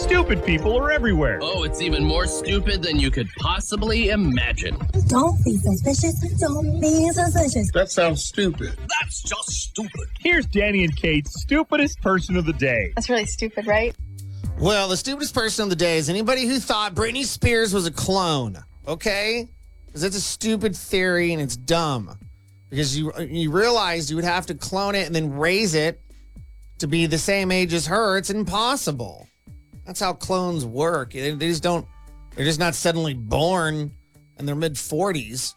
Stupid people are everywhere. Oh, it's even more stupid than you could possibly imagine. Don't be suspicious. Don't be suspicious. That sounds stupid. That's just stupid. Here's Danny and Kate's stupidest person of the day. That's really stupid, right? Well, the stupidest person of the day is anybody who thought Britney Spears was a clone, okay? Because it's a stupid theory and it's dumb. Because you realized you would have to clone it and then raise it to be the same age as her. It's impossible. That's how clones work. They're just not suddenly born in their mid-40s.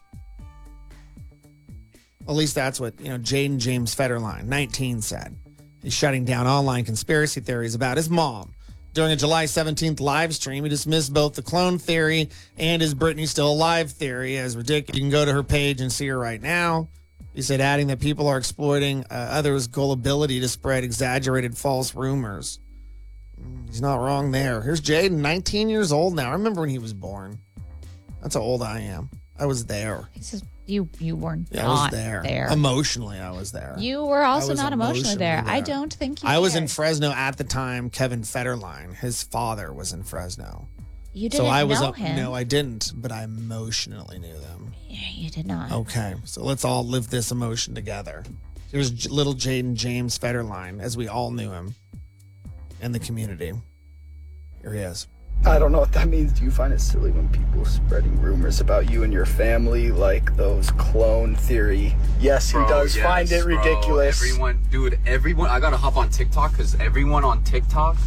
At least that's what, Jaden James Federline, 19, said. He's shutting down online conspiracy theories about his mom. During a July 17th live stream, he dismissed both the clone theory and his Britney still alive theory as ridiculous. You can go to her page and see her right now. He said, adding that people are exploiting others' gullibility to spread exaggerated false rumors. He's not wrong there. Here's Jaden, 19 years old now. I remember when he was born. That's how old I am. I was there. He says you weren't. Yeah, I was there. Emotionally, I was there. You were also not emotionally there. I don't think you. I was in Fresno at the time. Kevin Federline, his father, was in Fresno. You didn't know him. No, I didn't, but I emotionally knew them. Yeah, you did not. Okay, so let's all live this emotion together. Here's little Jaden James Federline, as we all knew him in the community. Here he is. I don't know what that means. Do you find it silly when people spreading rumors about you and your family, like those clone theory? Yes, he does find it ridiculous. Everyone, I gotta hop on TikTok because everyone on TikTok,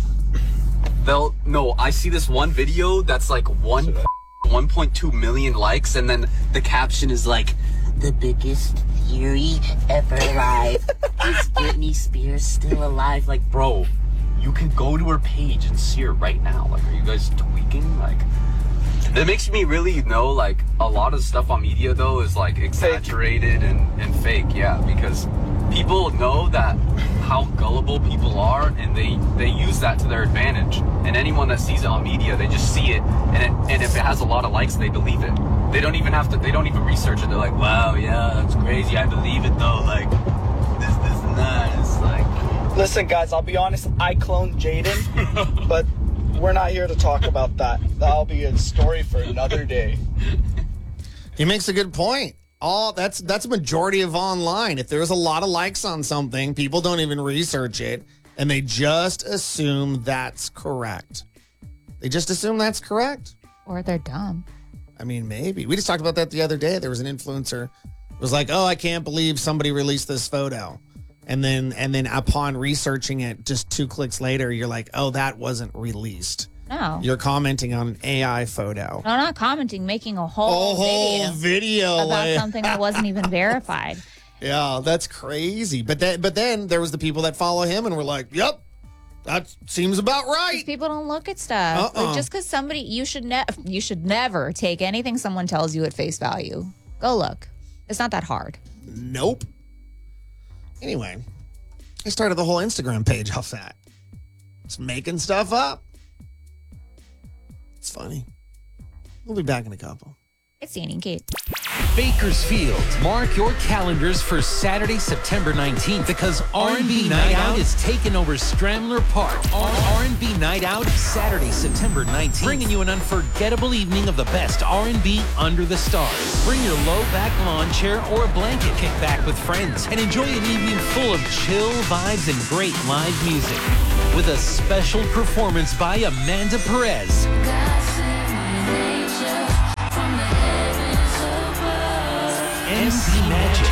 I see this one video that's like 1.2 million likes, and then the caption is like, the biggest theory ever alive. Is Britney Spears still alive? Like, bro, you can go to her page and see her right now. Like, are you guys tweaking? Like, that makes me really know, like, a lot of stuff on media, though, is, like, exaggerated and fake, yeah, because people know that how gullible people are, and they use that to their advantage. And anyone that sees it on media, they just see it, and if it has a lot of likes, they believe it. They don't even research it. They're like, wow, yeah, that's crazy. I believe it, though. Like, this and that. It's like... Listen, guys, I'll be honest. I cloned Jaden, but we're not here to talk about that. That'll be a story for another day. He makes a good point. That's a majority of online. If there's a lot of likes on something, people don't even research it, and they just assume that's correct. They just assume that's correct. Or they're dumb. I mean, maybe. We just talked about that the other day. There was an influencer who was like, oh, I can't believe somebody released this photo. And then upon researching it, just 2 clicks later, you're like, oh, that wasn't released. No. You're commenting on an AI photo. No, not commenting, making a whole video about something that wasn't even verified. Yeah, that's crazy. But then there was the people that follow him and were like, yep, that seems about right. People don't look at stuff. Like, just because somebody, you should never take anything someone tells you at face value. Go look. It's not that hard. Nope. Anyway, I started the whole Instagram page off that. Just making stuff up. It's funny. We'll be back in a couple. It's Danny and Kate. Bakersfield. Mark your calendars for Saturday, September 19th, because R&B Night Out is taking over Stramler Park. R&B Night Out, Saturday, September 19th. Bringing you an unforgettable evening of the best R&B under the stars. Bring your low-back lawn chair or a blanket. Kick back with friends and enjoy an evening full of chill vibes and great live music. With a special performance by Amanda Perez. MC Magic.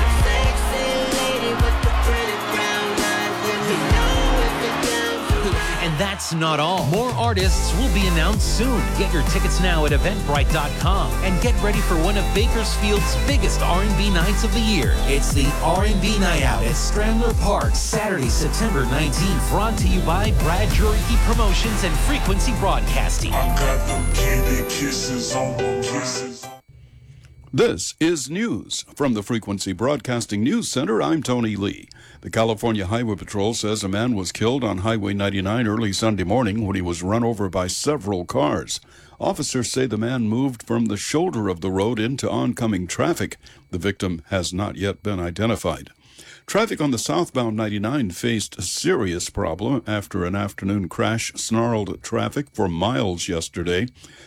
And that's not all. More artists will be announced soon. Get your tickets now at Eventbrite.com and get ready for one of Bakersfield's biggest R&B nights of the year. It's the R&B Night Out at Stramler Park, Saturday, September 19th. Brought to you by Brad Juricki Promotions and Frequency Broadcasting. I got them candy kisses on my kisses. This is news. From the Frequency Broadcasting News Center, I'm Tony Lee. The California Highway Patrol says a man was killed on Highway 99 early Sunday morning when he was run over by several cars. Officers say the man moved from the shoulder of the road into oncoming traffic. The victim has not yet been identified. Traffic on the southbound 99 faced a serious problem after an afternoon crash snarled traffic for miles yesterday.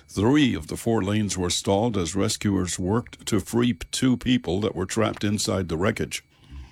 3 of the 4 lanes were stalled as rescuers worked to free 2 people that were trapped inside the wreckage.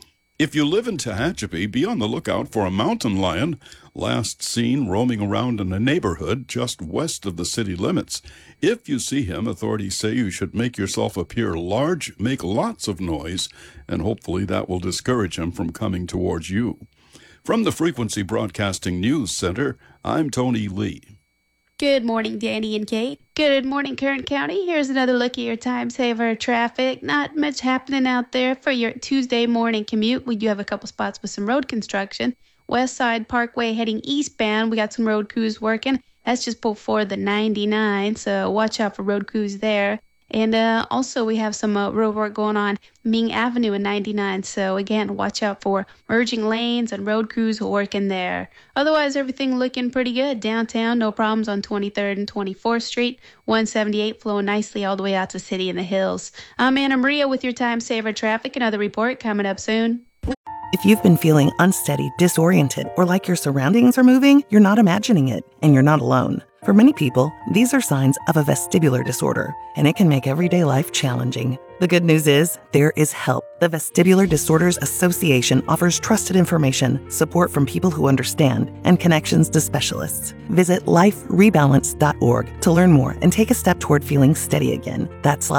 If you live in Tehachapi, be on the lookout for a mountain lion, last seen roaming around in a neighborhood just west of the city limits. If you see him, authorities say you should make yourself appear large, make lots of noise, and hopefully that will discourage him from coming towards you. From the Frequency Broadcasting News Center, I'm Tony Lee. Good morning, Danny and Kate. Good morning, Kern County. Here's another look at your time saver traffic. Not much happening out there for your Tuesday morning commute. We do have a couple spots with some road construction. West Side Parkway heading eastbound. We got some road crews working. That's just before the 99, so watch out for road crews there. And also we have some road work going on Ming Avenue in 99. So again, watch out for merging lanes and road crews working there. Otherwise, everything looking pretty good. Downtown, no problems on 23rd and 24th Street. 178 flowing nicely all the way out to City in the Hills. I'm Anna Maria with your Time Saver Traffic. Another report coming up soon. If you've been feeling unsteady, disoriented, or like your surroundings are moving, you're not imagining it, and you're not alone. For many people, these are signs of a vestibular disorder, and it can make everyday life challenging. The good news is, there is help. The Vestibular Disorders Association offers trusted information, support from people who understand, and connections to specialists. Visit liferebalance.org to learn more and take a step toward feeling steady again. That's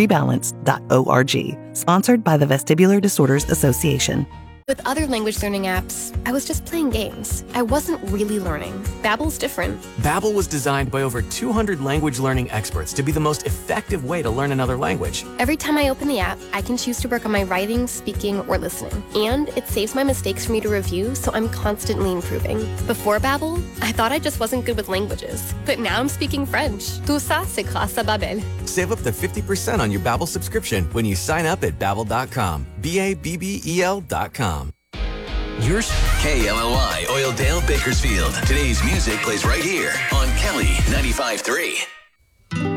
liferebalance.org. Sponsored by the Vestibular Disorders Association. With other language learning apps, I was just playing games. I wasn't really learning. Babbel's different. Babbel was designed by over 200 language learning experts to be the most effective way to learn another language. Every time I open the app, I can choose to work on my writing, speaking, or listening. And it saves my mistakes for me to review, so I'm constantly improving. Before Babbel, I thought I just wasn't good with languages. But now I'm speaking French. Tout ça, c'est grâce à Babbel. Save up to 50% on your Babbel subscription when you sign up at Babbel.com. Babbel.com. Yours? KLLY, Oildale, Bakersfield. Today's music plays right here on Kelly 95.3.